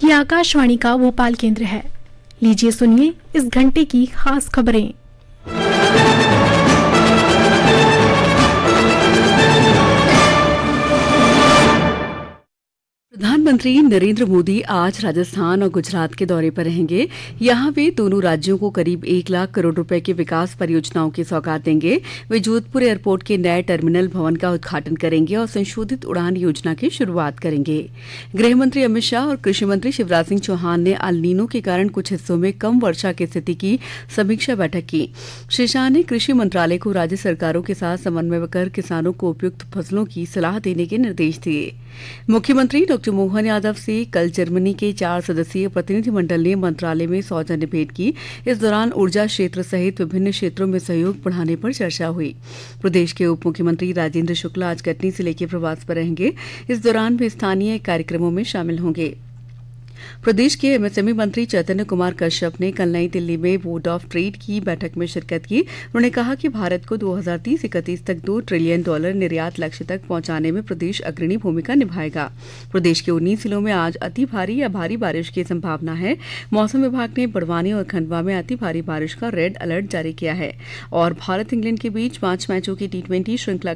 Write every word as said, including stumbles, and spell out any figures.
ये आकाशवाणी का भोपाल केंद्र है। लीजिए सुनिए इस घंटे की खास खबरें। प्रधानमंत्री नरेंद्र मोदी आज राजस्थान और गुजरात के दौरे पर रहेंगे। यहाँ वे दोनों राज्यों को करीब एक लाख करोड़ रुपए की विकास परियोजनाओं की सौगात देंगे। वे जोधपुर एयरपोर्ट के नए टर्मिनल भवन का उद्घाटन करेंगे और संशोधित उड़ान योजना की शुरुआत करेंगे। गृह मंत्री अमित शाह और कृषि मंत्री शिवराज सिंह चौहान ने अल नीनो के कारण कुछ हिस्सों में कम वर्षा की स्थिति की समीक्षा बैठक की। श्री शाह ने कृषि मंत्रालय को राज्य सरकारों के साथ समन्वय कर किसानों को उपयुक्त फसलों की सलाह देने के निर्देश दिए। मुख्यमंत्री डॉ मोहन यादव से कल जर्मनी के चार सदस्यीय प्रतिनिधिमंडल ने मंत्रालय में सौजन्य भेंट की। इस दौरान ऊर्जा क्षेत्र सहित विभिन्न क्षेत्रों में सहयोग बढ़ाने पर चर्चा हुई। प्रदेश के उप मुख्यमंत्री राजेंद्र शुक्ला आज कटनी जिले के प्रवास पर रहेंगे। इस दौरान वे स्थानीय कार्यक्रमों में शामिल होंगे। प्रदेश के एमएसएमई मंत्री चैतन्य कुमार कश्यप ने कल नई दिल्ली में बोर्ड ऑफ ट्रेड की बैठक में शिरकत की। उन्होंने कहा कि भारत को दो हज़ार तीस इकतीस तक दो ट्रिलियन डॉलर निर्यात लक्ष्य तक पहुंचाने में प्रदेश अग्रणी भूमिका निभाएगा। प्रदेश के उन्नीस जिलों में आज अति भारी या भारी बारिश की संभावना है। मौसम विभाग ने बड़वानी और खंडवा में अति भारी बारिश का रेड अलर्ट जारी किया है। और भारत इंग्लैंड के बीच पांच मैचों की टी ट्वेंटी श्रृंखला